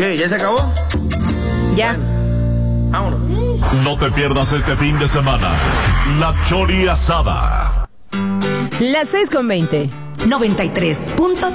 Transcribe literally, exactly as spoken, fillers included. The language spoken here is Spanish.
¿Qué? ¿Ya se acabó? Ya. Bueno, vámonos. No te pierdas este fin de semana La Chori Asada. Las seis con veinte. noventa y tres punto